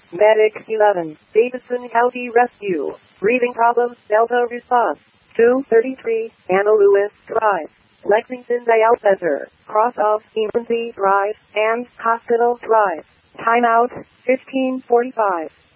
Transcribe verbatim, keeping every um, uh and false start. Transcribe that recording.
Medic eleven, Davidson County Rescue. Breathing problems, Delta response. two thirty-three, Anna Lewis Drive. Lexington Dial Center, cross of Emergency Drive and Hospital Drive. Timeout, fifteen forty-five.